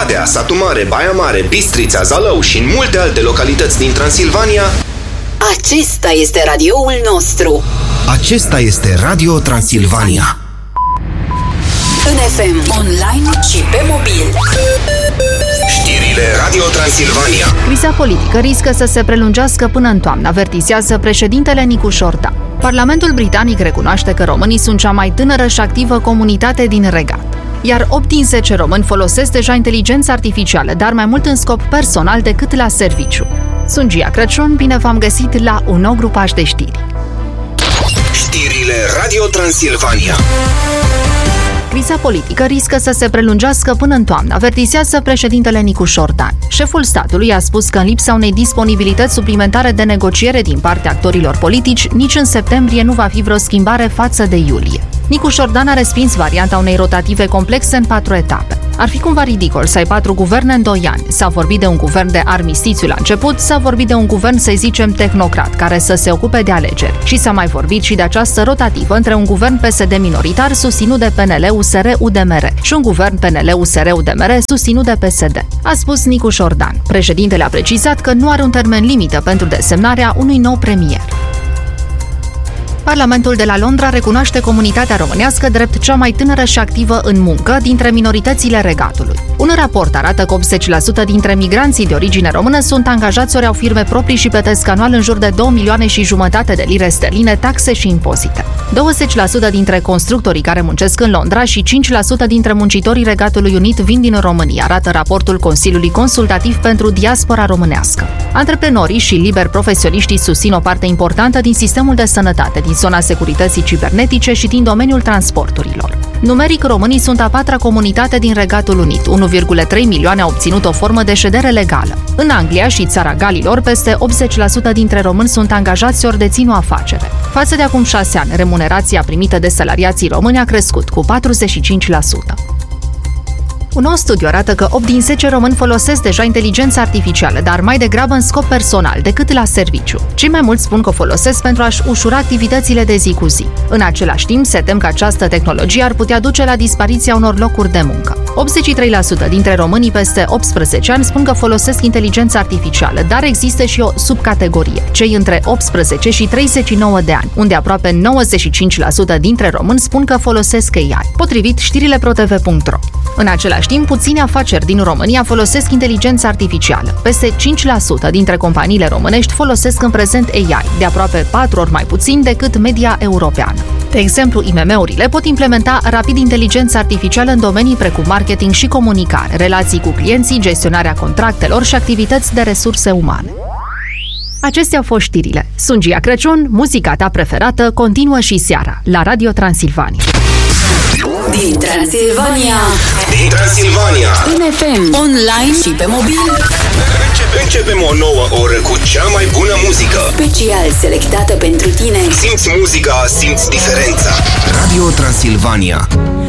Oradea, Satu Mare, Baia Mare, Bistrița, Zalău și în multe alte localități din Transilvania. Acesta este radioul nostru. Acesta este Radio Transilvania. În FM, online și pe mobil. Știrile Radio Transilvania. Criza politică riscă să se prelungească până în toamnă, avertizează președintele Nicu Șordan. Parlamentul britanic recunoaște că românii sunt cea mai tânără și activă comunitate din Regat. Iar 8 din 10 români folosesc deja inteligența artificială, dar mai mult în scop personal decât la serviciu. Sunt Gia Crăciun, bine v-am găsit la un nou grupaj de știri. Știrile Radio Transilvania. Criza politică riscă să se prelungească până în toamnă, avertizează președintele Nicu Șordan. Șeful statului a spus că în lipsa unei disponibilități suplimentare de negociere din partea actorilor politici, nici în septembrie nu va fi vreo schimbare față de iulie. Nicu Șordan a respins varianta unei rotative complexe în 4 etape. Ar fi cumva ridicol să ai 4 guverne în 2 ani. S-a vorbit de un guvern de armistițiu la început, s-a vorbit de un guvern, să zicem, tehnocrat, care să se ocupe de alegeri. Și s-a mai vorbit și de această rotativă între un guvern PSD minoritar susținut de PNL, USR, UDMR și un guvern PNL, USR, UDMR susținut de PSD. A spus Nicu Șordan. Președintele a precizat că nu are un termen limită pentru desemnarea unui nou premier. Parlamentul de la Londra recunoaște comunitatea românească drept cea mai tânără și activă în muncă dintre minoritățile Regatului. Un raport arată că 80% dintre migranții de origine română sunt angajați ori au firme proprii și plătesc anual în jur de 2,5 milioane de lire sterline, taxe și impozite. 20% dintre constructorii care muncesc în Londra și 5% dintre muncitorii Regatului Unit vin din România, arată raportul Consiliului Consultativ pentru Diaspora Românească. Antreprenorii și liber profesioniștii susțin o parte importantă din sistemul de sănătate, din zona securității cibernetice și din domeniul transporturilor. Numeric, românii sunt a 4-a comunitate din Regatul Unit. 1,3 milioane au obținut o formă de ședere legală. În Anglia și Țara Galilor, peste 80% dintre români sunt angajați ori dețin o afacere. Față de acum 6 ani, remunerația primită de salariații români a crescut cu 45%. Un nou studiu arată că 8 din 10 români folosesc deja inteligența artificială, dar mai degrabă în scop personal decât la serviciu. Cei mai mulți spun că o folosesc pentru a-și ușura activitățile de zi cu zi. În același timp, se tem că această tehnologie ar putea duce la dispariția unor locuri de muncă. 83% dintre românii peste 18 ani spun că folosesc inteligența artificială, dar există și o subcategorie, cei între 18 și 39 de ani, unde aproape 95% dintre români spun că folosesc AI, potrivit știrile protv.ro. În același timp, puține afaceri din România folosesc inteligența artificială. Peste 5% dintre companiile românești folosesc în prezent AI, de aproape 4 ori mai puțin decât media europeană. De exemplu, IMM-urile pot implementa rapid inteligența artificială în domenii precum marketing și comunicare, relații cu clienții, gestionarea contractelor și activități de resurse umane. Acestea au fost știrile. Sunt Gia Crăciun, muzica ta preferată continuă și seara la Radio Transilvania. Din Transilvania. Din Transilvania. În FM, online și pe mobil. Începem o nouă oră cu cea mai bună muzică. Special selectată pentru tine. Simți muzica, simți diferența. Radio Transilvania.